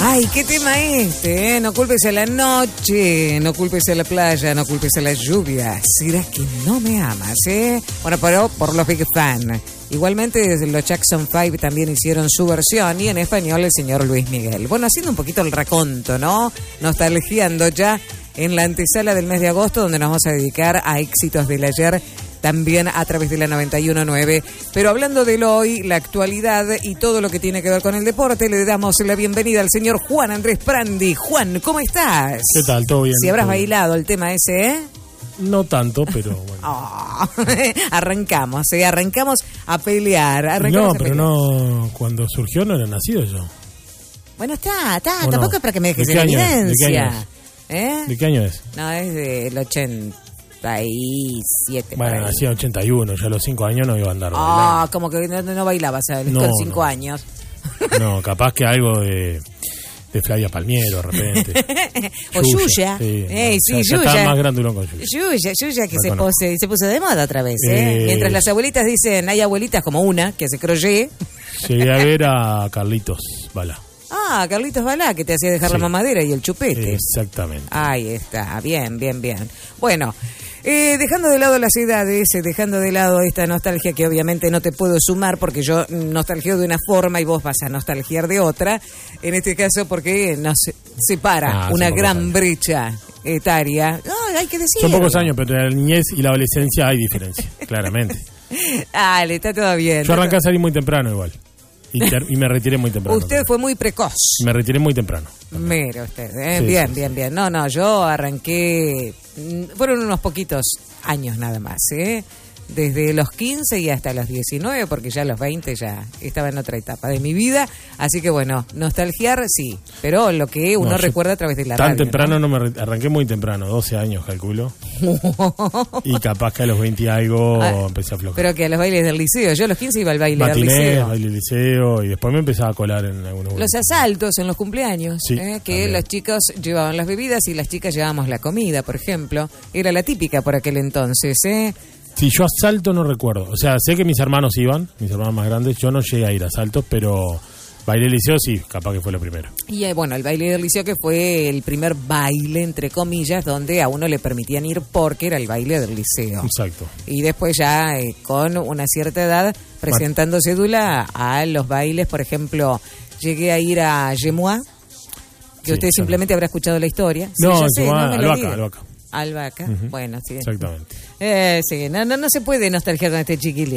Ay, qué tema este, ¿eh? No culpes a la noche, no culpes a la playa, no culpes a la lluvia. ¿Será que no me amas, eh? Bueno, pero por los Big Fan. Igualmente los Jackson 5 también hicieron su versión y en español el señor Luis Miguel. Bueno, haciendo un poquito el raconto, ¿no? Nostalgiando ya en la antesala del mes de agosto, donde nos vamos a dedicar a éxitos del ayer, también a través de la 91.9. Pero hablando del hoy, la actualidad y todo lo que tiene que ver con el deporte, le damos la bienvenida al señor Juan Andrés Prandi. Juan, ¿cómo estás? ¿Qué tal? ¿Todo bien? Si habrás bailado el tema ese, ¿eh? No tanto, pero bueno. Oh, arrancamos a pelear. No, cuando surgió no era nacido yo. Bueno, tampoco no? es para que me dejes ¿De qué en año? evidencia. ¿De qué año es? No, es del 87. Bueno, nací en 81, yo a los 5 años no iba a andar bailando. Como que no bailabas con 5 años. No, capaz que algo de Flavia Palmiero, de repente. O Yuya. Sí, sí, ya Yuya. estaba más grandulón con Yuya. Yuya que se puso de moda otra vez, ¿eh? Mientras las abuelitas dicen, hay abuelitas como una que hace crochet. Llegué a ver a Carlitos Balá. Carlitos Balá, que te hacía dejar la mamadera y el chupete. Exactamente. Ahí está, bien. Bueno, dejando de lado las edades, dejando de lado esta nostalgia que obviamente no te puedo sumar porque yo nostalgio de una forma y vos vas a nostalgiar de otra, en este caso porque nos separa una gran brecha etaria. No, hay que decir. Son pocos años, pero en la niñez y la adolescencia hay diferencia, claramente. Dale, está todo bien. Yo arranqué a salir muy temprano igual. Y me retiré muy temprano. Usted fue muy precoz. Me retiré muy temprano. Mira usted, Sí, bien. Sí. No, yo arranqué, fueron unos poquitos años nada más, ¿eh? Desde los 15 y hasta los 19, porque ya a los 20 ya estaba en otra etapa de mi vida. Así que bueno, nostalgiar sí, pero lo que uno recuerda a través de la radio. Tan temprano no me arranqué muy temprano, 12 años calculo. Y capaz que a los 20 y algo empecé a aflojar. Pero que a los bailes del liceo, yo a los 15 iba al baile del Matinés, liceo. baile del liceo, y después me empezaba a colar en algunos Los asaltos en los cumpleaños, sí, que también. los chicos llevaban las bebidas y las chicas llevábamos la comida, por ejemplo. Era la típica por aquel entonces, ¿eh? Sí, yo asalto no recuerdo. O sea, sé que mis hermanos iban, mis hermanos más grandes. Yo no llegué a ir a asaltos, pero baile del liceo sí, capaz que fue lo primero. Y bueno, el baile del liceo que fue el primer baile, entre comillas, donde a uno le permitían ir porque era el baile del liceo. Exacto. Y después ya con una cierta edad, presentando cédula a los bailes, por ejemplo, llegué a ir a Yemuá, que usted simplemente habrá escuchado la historia. No, sí, Albahaca. Albahaca, bueno, sí. Exactamente. Sí, no se puede nostalgiar con este chiquilín.